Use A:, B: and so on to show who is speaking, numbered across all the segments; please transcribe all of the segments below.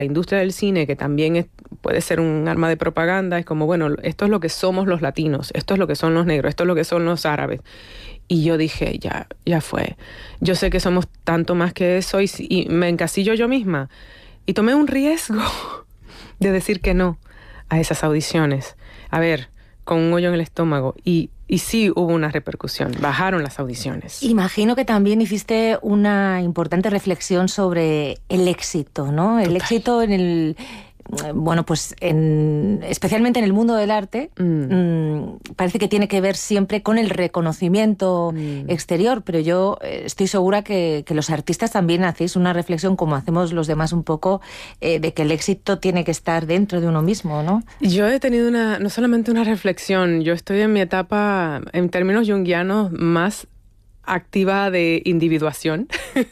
A: La industria del cine, que también puede ser un arma de propaganda, es como, bueno, esto es lo que somos los latinos, esto es lo que son los negros, esto es lo que son los árabes. Y yo dije, ya fue. Yo sé que somos tanto más que eso y me encasillo yo misma. Y tomé un riesgo de decir que no a esas audiciones. A ver, con un hoyo en el estómago. Y sí hubo una repercusión. Bajaron las audiciones.
B: Imagino que también hiciste una importante reflexión sobre el éxito, ¿no? El éxito en el... Bueno, pues especialmente en el mundo del arte, parece que tiene que ver siempre con el reconocimiento exterior, pero yo estoy segura que los artistas también hacéis una reflexión, como hacemos los demás un poco, de que el éxito tiene que estar dentro de uno mismo, ¿no?
A: Yo he tenido no solamente una reflexión, yo estoy en mi etapa, en términos junguianos, más activa de individuación,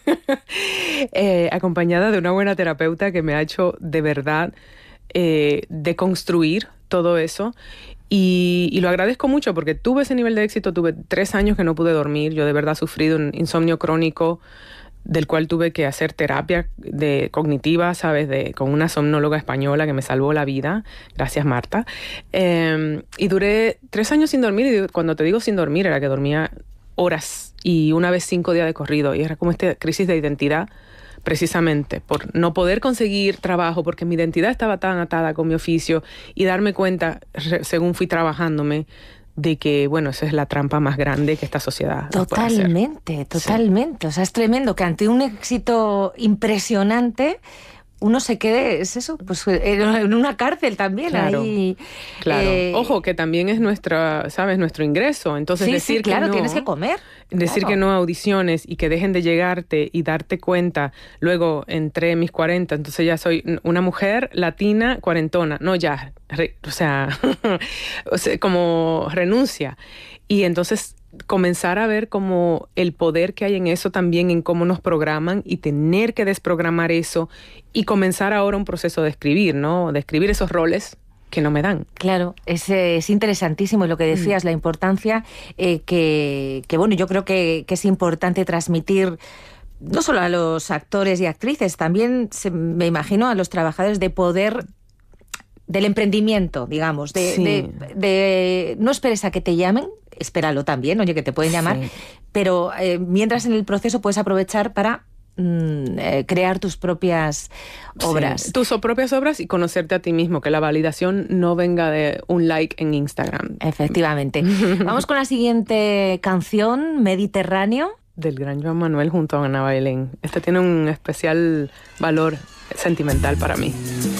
A: acompañada de una buena terapeuta que me ha hecho de verdad deconstruir todo eso. Y lo agradezco mucho porque tuve ese nivel de éxito, tuve 3 años que no pude dormir, yo de verdad sufrí de un insomnio crónico del cual tuve que hacer terapia cognitiva, ¿sabes? Con una somnóloga española que me salvó la vida. Gracias, Marta. Y duré 3 años sin dormir, y cuando te digo sin dormir, era que dormía horas y una vez 5 días de corrido. Y era como esta crisis de identidad, precisamente, por no poder conseguir trabajo, porque mi identidad estaba tan atada con mi oficio, y darme cuenta, según fui trabajándome, de que, bueno, esa es la trampa más grande que esta sociedad puede hacer.
B: Totalmente. Sí. O sea, es tremendo que ante un éxito impresionante uno se quede, es eso, pues en una cárcel también.
A: Claro,
B: ahí,
A: claro. Ojo, que también es nuestro ingreso. Entonces
B: sí,
A: decir
B: claro,
A: que no,
B: tienes que comer.
A: Decir que no a audiciones y que dejen de llegarte y darte cuenta. Luego entré en mis 40, entonces ya soy una mujer latina cuarentona. No, ya, o sea, como renuncia. Y entonces comenzar a ver como el poder que hay en eso también, en cómo nos programan, y tener que desprogramar eso y comenzar ahora un proceso de escribir, ¿no? De escribir esos roles que no me dan.
B: Claro, es interesantísimo lo que decías, la importancia que bueno, yo creo que es importante transmitir no solo a los actores y actrices, también me imagino a los trabajadores de poder del emprendimiento, digamos, de no esperes a que te llamen, espéralo también, oye, que te pueden llamar, pero mientras en el proceso puedes aprovechar para crear tus propias obras.
A: Sí, tus propias obras y conocerte a ti mismo, que la validación no venga de un like en Instagram.
B: Efectivamente. Vamos con la siguiente canción, Mediterráneo.
A: Del gran Joan Manuel junto a Ana Belén. Este tiene un especial valor sentimental para mí.